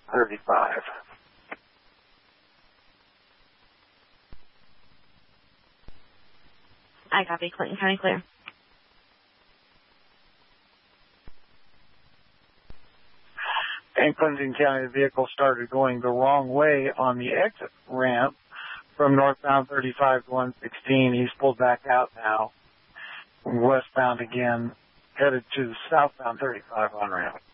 35. I copy. Clinton County clear. In Clinton County, the vehicle started going the wrong way on the exit ramp from northbound 35 to 116. He's pulled back out now, westbound again, headed to the southbound 35 on ramp.